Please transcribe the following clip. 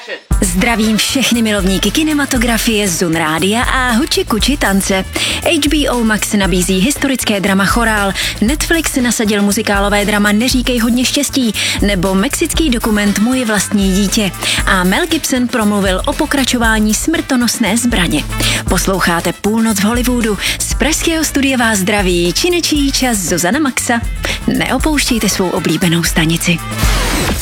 Zdravím všechny milovníky kinematografie, Zun Rádia a huči kuči tance. HBO Max nabízí historické drama Chorál, Netflix nasadil muzikálové drama Neříkej hodně štěstí nebo mexický dokument Moje vlastní dítě. A Mel Gibson promluvil o pokračování Smrtonosné zbraně. Posloucháte Půlnoc v Hollywoodu. Z pražského studia vás zdraví činečí čas Zuzana Maxa. Neopouštějte svou oblíbenou stanici.